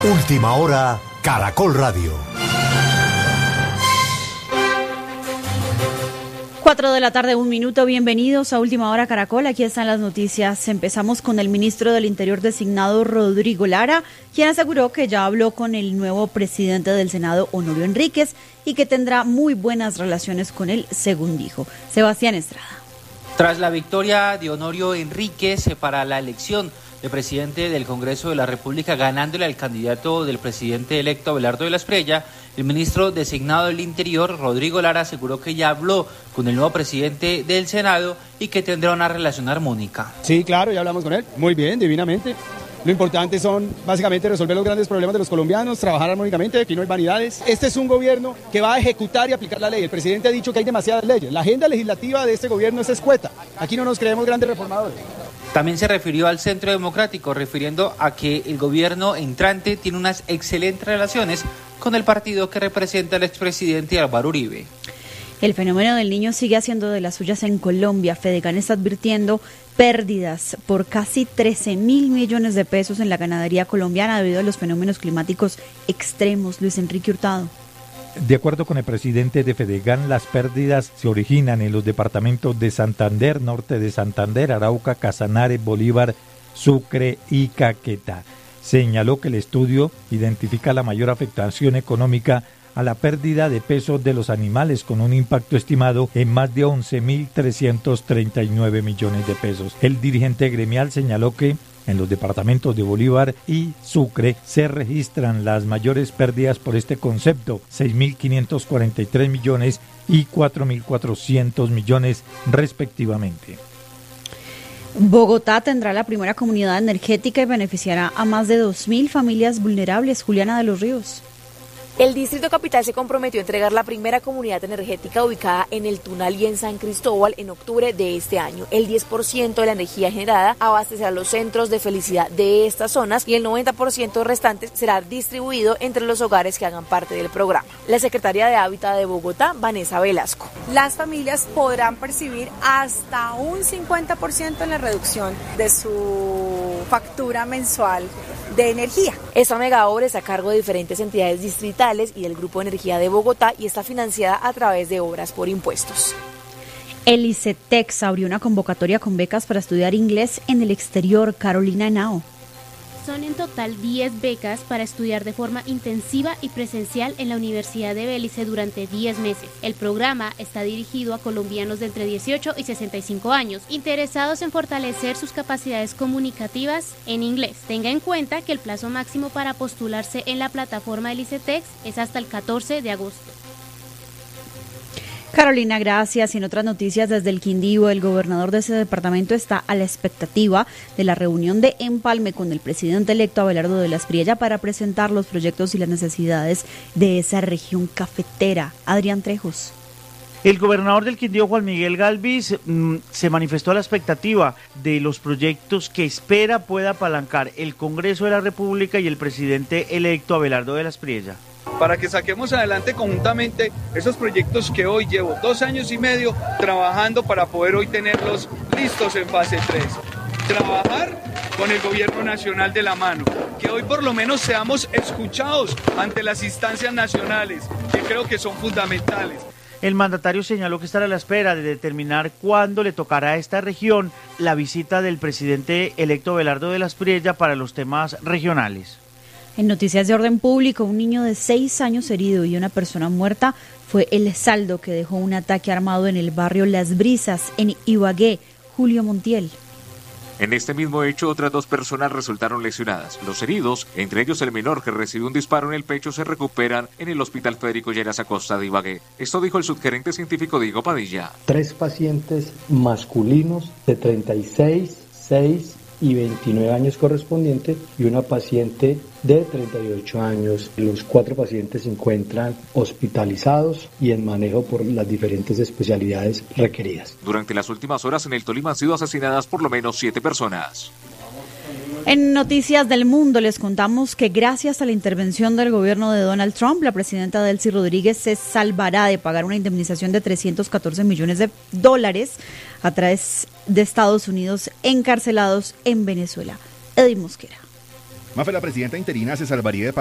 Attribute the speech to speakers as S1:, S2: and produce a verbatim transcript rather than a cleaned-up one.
S1: Última hora, Caracol Radio.
S2: Cuatro de la tarde, un minuto. Bienvenidos a Última Hora Caracol. Aquí están las noticias. Empezamos con el ministro del Interior designado, Rodrigo Lara, quien aseguró que ya habló con el nuevo presidente del Senado, Honorio Enríquez, y que tendrá muy buenas relaciones con él, según dijo. Sebastián Estrada.
S3: Tras la victoria de Honorio Enríquez para la elección de presidente del Congreso de la República, ganándole al candidato del presidente electo Abelardo de la Espriella, el ministro designado del Interior, Rodrigo Lara, aseguró que ya habló con el nuevo presidente del Senado y que tendrá una relación armónica.
S4: Sí, claro, ya hablamos con él. Muy bien, divinamente. Lo importante son básicamente resolver los grandes problemas de los colombianos, trabajar armónicamente, aquí no hay vanidades. Este es un gobierno que va a ejecutar y aplicar la ley. El presidente ha dicho que hay demasiadas leyes. La agenda legislativa de este gobierno es escueta. Aquí no nos creemos grandes reformadores.
S3: También se refirió al Centro Democrático, refiriendo a que el gobierno entrante tiene unas excelentes relaciones con el partido que representa al expresidente Álvaro Uribe.
S2: El fenómeno del Niño sigue haciendo de las suyas en Colombia. Fedegan está advirtiendo pérdidas por casi trece mil millones de pesos en la ganadería colombiana debido a los fenómenos climáticos extremos. Luis Enrique Hurtado.
S5: De acuerdo con el presidente de Fedegan, las pérdidas se originan en los departamentos de Santander, norte de Santander, Arauca, Casanare, Bolívar, Sucre y Caquetá. Señaló que el estudio identifica la mayor afectación económica a la pérdida de peso de los animales, con un impacto estimado en más de once mil trescientos treinta y nueve millones de pesos. El dirigente gremial señaló que en los departamentos de Bolívar y Sucre se registran las mayores pérdidas por este concepto, seis mil quinientos cuarenta y tres millones y cuatro mil cuatrocientos millones respectivamente.
S2: Bogotá tendrá la primera comunidad energética y beneficiará a más de dos mil familias vulnerables. Juliana de los Ríos.
S6: El Distrito Capital se comprometió a entregar la primera comunidad energética ubicada en El Tunal y en San Cristóbal en octubre de este año. El diez por ciento de la energía generada abastecerá los centros de felicidad de estas zonas y el noventa por ciento restante será distribuido entre los hogares que hagan parte del programa. La secretaria de Hábitat de Bogotá, Vanessa Velasco.
S7: Las familias podrán percibir hasta un cincuenta por ciento en la reducción de su factura mensual de energía.
S6: Esta mega obra está a cargo de diferentes entidades distritales y del Grupo Energía de Bogotá y está financiada a través de obras por impuestos.
S2: El ICETEX abrió una convocatoria con becas para estudiar inglés en el exterior. Carolina Henao.
S8: Son en total diez becas para estudiar de forma intensiva y presencial en la Universidad de Belice durante diez meses. El programa está dirigido a colombianos de entre dieciocho y sesenta y cinco años, interesados en fortalecer sus capacidades comunicativas en inglés. Tenga en cuenta que el plazo máximo para postularse en la plataforma del ICETEX es hasta el catorce de agosto.
S2: Carolina, gracias. Y en otras noticias, desde el Quindío, el gobernador de ese departamento está a la expectativa de la reunión de empalme con el presidente electo Abelardo de la Espriella para presentar los proyectos y las necesidades de esa región cafetera. Adrián Trejos.
S9: El gobernador del Quindío, Juan Miguel Galvis, mmm, se manifestó a la expectativa de los proyectos que espera pueda apalancar el Congreso de la República y el presidente electo Abelardo de la Espriella,
S10: para que saquemos adelante conjuntamente esos proyectos que hoy llevo dos años y medio trabajando para poder hoy tenerlos listos en fase tres. Trabajar con el gobierno nacional de la mano, que hoy por lo menos seamos escuchados ante las instancias nacionales, que creo que son fundamentales.
S9: El mandatario señaló que estará a la espera de determinar cuándo le tocará a esta región la visita del presidente electo Abelardo de la Espriella para los temas regionales.
S2: En noticias de orden público, un niño de seis años herido y una persona muerta fue el saldo que dejó un ataque armado en el barrio Las Brisas, en Ibagué. Julio Montiel.
S11: En este mismo hecho, otras dos personas resultaron lesionadas. Los heridos, entre ellos el menor que recibió un disparo en el pecho, se recuperan en el Hospital Federico Lleras Acosta de Ibagué. Esto dijo el subgerente científico Diego Padilla.
S12: Tres pacientes masculinos de treinta y seis, seis y veintinueve años correspondientes y una paciente de treinta y ocho años. Los cuatro pacientes se encuentran hospitalizados y en manejo por las diferentes especialidades requeridas.
S11: Durante las últimas horas en el Tolima han sido asesinadas por lo menos siete personas.
S2: En Noticias del Mundo les contamos que gracias a la intervención del gobierno de Donald Trump, la presidenta Delcy Rodríguez se salvará de pagar una indemnización de trescientos catorce millones de dólares a través de Estados Unidos encarcelados en Venezuela. Edith Mosquera.
S13: Mafe, la presidenta interina se salvaría de